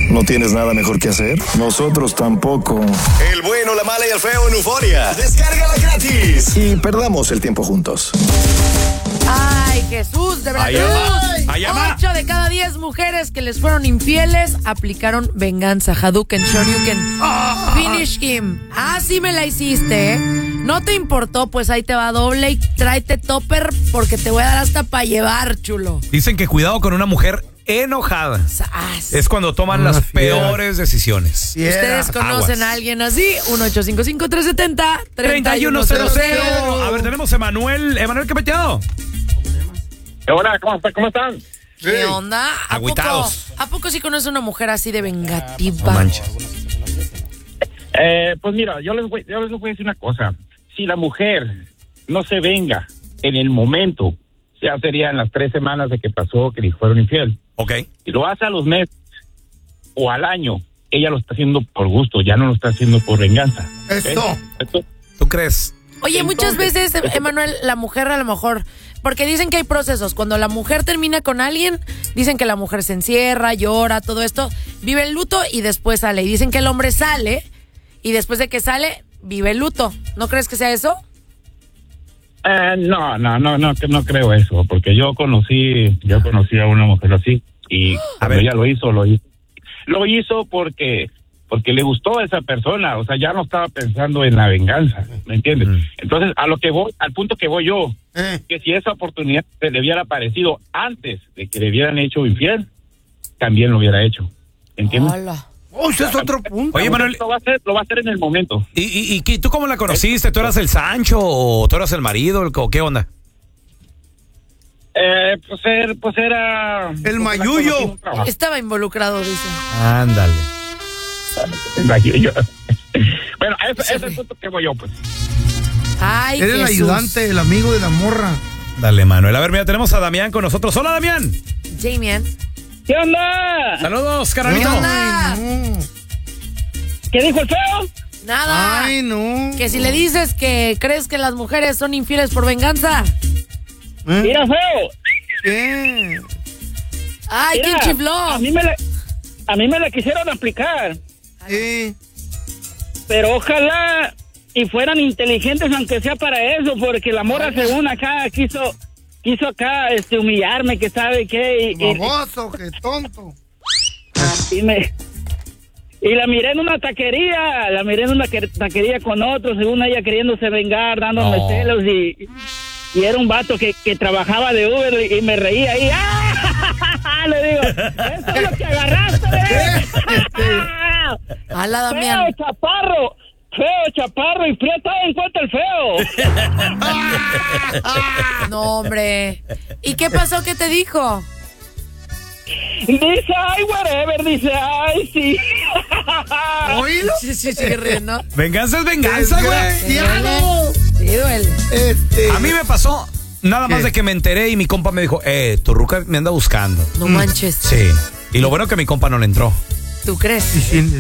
¿No tienes nada mejor que hacer? Nosotros tampoco. El bueno, la mala y el feo en Euforia. Descárgala gratis. Y perdamos el tiempo juntos. Ay, Jesús, de verdad. Ay, ama. 8 de cada 10 mujeres que les fueron infieles aplicaron venganza. Hadouken, Shoryuken. Finish him. Ah, sí me la hiciste, ¿eh? No te importó, pues ahí te va doble y tráete topper porque te voy a dar hasta para llevar, chulo. Dicen que cuidado con una mujer enojada. Es cuando toman las peores decisiones. ¿Ustedes conocen a alguien así? 1-855-370-3100. A ver, tenemos a Emanuel. Emanuel, ¿qué peteado? Hola, ¿cómo están? ¿Qué onda? Agüitados. ¿A poco sí conoce una mujer así de vengativa? No manches. Pues mira, yo les voy a decir una cosa. Si la mujer no se venga en el momento, ya serían las 3 semanas de que pasó que le fueron infiel. Ok. Si lo hace a los meses o al año, ella lo está haciendo por gusto, ya no lo está haciendo por venganza. Eso. ¿Tú crees? Oye, muchas veces, Emanuel, la mujer a lo mejor, porque dicen que hay procesos. Cuando la mujer termina con alguien, dicen que la mujer se encierra, llora, todo esto, vive el luto y después sale. Y dicen que el hombre sale y después de que sale, vive el luto. ¿No crees que sea eso? No creo eso, porque yo conocí a una mujer así y cuando ella lo hizo porque le gustó a esa persona, o sea, ya no estaba pensando en la venganza, ¿me entiendes? Entonces, al punto que voy yo, que si esa oportunidad se le hubiera aparecido antes de que le hubieran hecho infiel, también lo hubiera hecho, ¿entiendes? Hola. Ese es otro punto. Oye, Manuel, lo va a hacer en el momento. ¿Y tú cómo la conociste? ¿Tú eras el Sancho o tú eras el marido? ¿O qué onda? Pues era... El mayuyo. Estaba involucrado, dice. Ándale. Bueno, ese es el punto que voy yo, pues. Ay, Eres el Jesús. ayudante, el amigo de la morra. Dale, Manuel. A ver, mira, tenemos a Damián con nosotros. ¡Hola, Damián! Jamian. ¿Qué onda? ¡Saludos, carnalito! ¿Qué onda? No. ¿Qué dijo el feo? Nada. Ay, no. Que si le dices que crees que las mujeres son infieles por venganza. Mira, feo. ¿Qué? Ay, Mira, ¿quién chifló? A mí me la quisieron aplicar, Sí. pero ojalá y fueran inteligentes aunque sea para eso, porque la morra según acá quiso acá humillarme, que sabe qué Baboso, qué tonto. y la miré en una taquería, con otro, según ella queriéndose vengar, dándome celos y era un vato que trabajaba de Uber y me reía ahí. ¡Ah! Le digo, eso es lo que agarraste. Hola, Damián. Feo, chaparro y Prieto, en cuenta el feo. No, hombre. ¿Y qué pasó? ¿Qué te dijo? Dice, ay, whatever, dice, ay, sí. ¿Oílo? Sí, riendo. Venganza es venganza, güey. Desgraciado. Sí, duele. A mí me pasó nada más de que me enteré y mi compa me dijo, tu ruca me anda buscando. No manches. Sí. Y lo bueno que mi compa no le entró. ¿Tú crees? Sí,